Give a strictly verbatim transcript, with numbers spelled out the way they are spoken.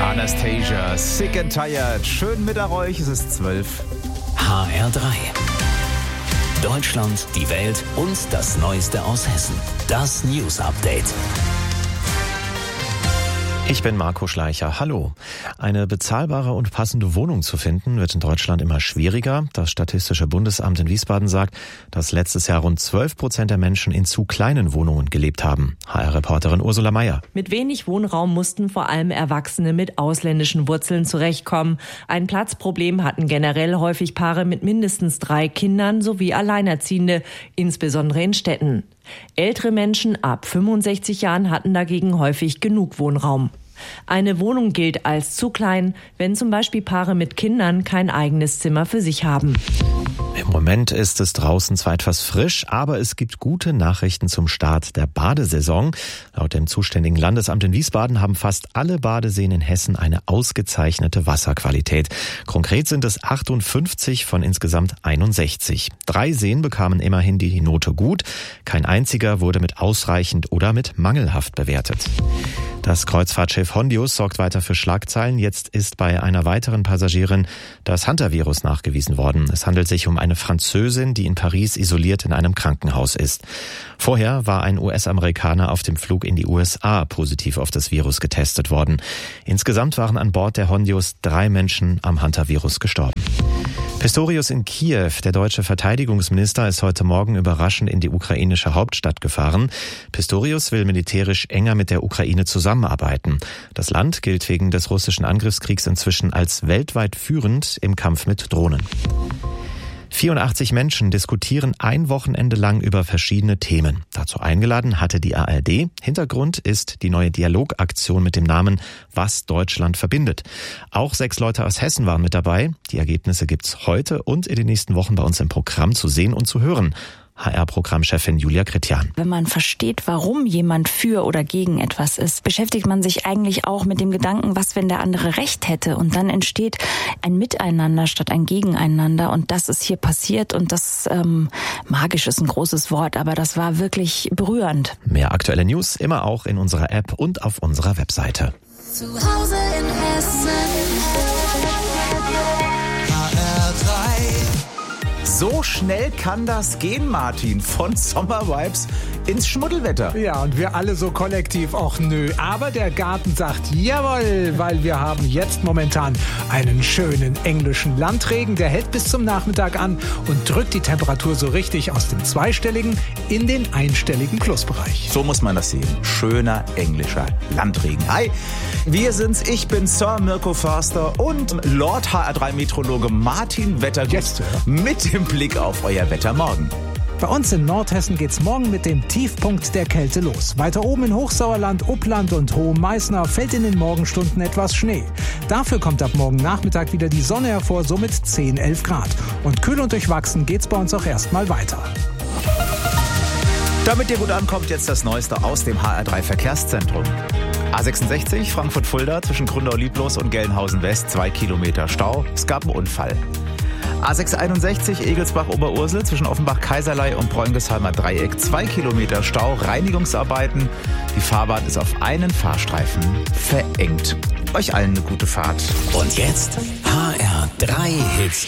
Anastasia, Sick and Tired. Schön mit euch, es ist zwölf. H R drei. Deutschland, die Welt und das Neueste aus Hessen. Das News Update. Ich bin Marco Schleicher. Hallo. Eine bezahlbare und passende Wohnung zu finden, wird in Deutschland immer schwieriger. Das Statistische Bundesamt in Wiesbaden sagt, dass letztes Jahr rund zwölf Prozent der Menschen in zu kleinen Wohnungen gelebt haben. H R-Reporterin Ursula Meier. Mit wenig Wohnraum mussten vor allem Erwachsene mit ausländischen Wurzeln zurechtkommen. Ein Platzproblem hatten generell häufig Paare mit mindestens drei Kindern sowie Alleinerziehende, insbesondere in Städten. Ältere Menschen ab fünfundsechzig Jahren hatten dagegen häufig genug Wohnraum. Eine Wohnung gilt als zu klein, wenn zum Beispiel Paare mit Kindern kein eigenes Zimmer für sich haben. Im Moment ist es draußen zwar etwas frisch, aber es gibt gute Nachrichten zum Start der Badesaison. Laut dem zuständigen Landesamt in Wiesbaden haben fast alle Badeseen in Hessen eine ausgezeichnete Wasserqualität. Konkret sind es achtundfünfzig von insgesamt einundsechzig. Drei Seen bekamen immerhin die Note gut. Kein einziger wurde mit ausreichend oder mit mangelhaft bewertet. Das Kreuzfahrtschiff Hondius sorgt weiter für Schlagzeilen. Jetzt ist bei einer weiteren Passagierin das Hunter-Virus nachgewiesen worden. Es handelt sich um eine Französin, die in Paris isoliert in einem Krankenhaus ist. Vorher war ein U S-Amerikaner auf dem Flug in die U S A positiv auf das Virus getestet worden. Insgesamt waren an Bord der Hondius drei Menschen am Hunter-Virus gestorben. Pistorius in Kiew, der deutsche Verteidigungsminister, ist heute Morgen überraschend in die ukrainische Hauptstadt gefahren. Pistorius will militärisch enger mit der Ukraine zusammenarbeiten. Das Land gilt wegen des russischen Angriffskriegs inzwischen als weltweit führend im Kampf mit Drohnen. vierundachtzig Menschen diskutieren ein Wochenende lang über verschiedene Themen. Dazu eingeladen hatte die A R D. Hintergrund ist die neue Dialogaktion mit dem Namen Was Deutschland verbindet. Auch sechs Leute aus Hessen waren mit dabei. Die Ergebnisse gibt's heute und in den nächsten Wochen bei uns im Programm zu sehen und zu hören. H R-Programmchefin Julia Kretjan. Wenn man versteht, warum jemand für oder gegen etwas ist, beschäftigt man sich eigentlich auch mit dem Gedanken, was, wenn der andere Recht hätte. Und dann entsteht ein Miteinander statt ein Gegeneinander. Und das ist hier passiert. Und das, ähm, magisch ist ein großes Wort, aber das war wirklich berührend. Mehr aktuelle News immer auch in unserer App und auf unserer Webseite. Zu Hause in Hessen. H R drei. So schnell kann das gehen, Martin, von Sommervibes ins Schmuddelwetter. Ja, und wir alle so kollektiv, ach nö. Aber der Garten sagt jawohl, weil wir haben jetzt momentan einen schönen englischen Landregen. Der hält bis zum Nachmittag an und drückt die Temperatur so richtig aus dem zweistelligen in den einstelligen Plusbereich. So muss man das sehen. Schöner englischer Landregen. Hi, wir sind's. Ich bin Sir Mirko Förster und Lord H R drei Meteorologe Martin Wettergut Yes, mit dem Blick auf euer Wetter morgen. Bei uns in Nordhessen geht's morgen mit dem Tiefpunkt der Kälte los. Weiter oben in Hochsauerland, Uppland und Hohem-Meißner fällt in den Morgenstunden etwas Schnee. Dafür kommt ab morgen Nachmittag wieder die Sonne hervor, somit zehn, elf Grad. Und kühl und durchwachsen geht's bei uns auch erstmal weiter. Damit ihr gut ankommt, jetzt das Neueste aus dem H R drei Verkehrszentrum. A sechsundsechzig Frankfurt-Fulda zwischen Grünau-Lieblos und Gelnhausen-West, zwei Kilometer Stau. Es gab einen Unfall. A sechshunderteinundsechzig Egelsbach-Oberursel zwischen Offenbach-Kaiserlei und Bräunigsheimer Dreieck, zwei Kilometer Stau, Reinigungsarbeiten. Die Fahrbahn ist auf einen Fahrstreifen verengt. Euch allen eine gute Fahrt. Und jetzt H R drei Hits